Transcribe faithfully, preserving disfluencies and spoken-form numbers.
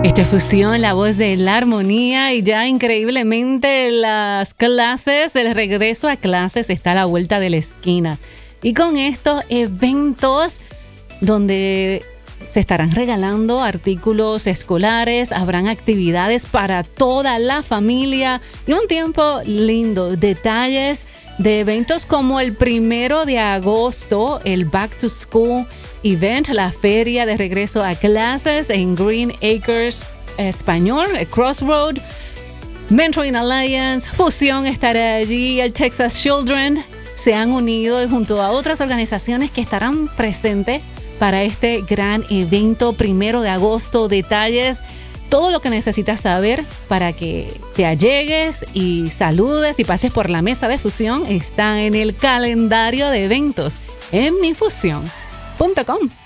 Esto es Fusión, la voz de la armonía, y ya increíblemente las clases, el regreso a clases está a la vuelta de la esquina. Y con estos eventos donde se estarán regalando artículos escolares, habrán actividades para toda la familia y un tiempo lindo. Detalles de eventos como el primero de agosto, el Back to School Event, la feria de regreso a clases en Green Acres Español, Crossroad, Mentoring Alliance, Fusión estará allí, el Texas Children se han unido junto a otras organizaciones que estarán presentes para este gran evento primero de agosto. Detalles, todo lo que necesitas saber para que te allegues y saludes y pases por la mesa de Fusión está en el calendario de eventos en mi fusión punto com.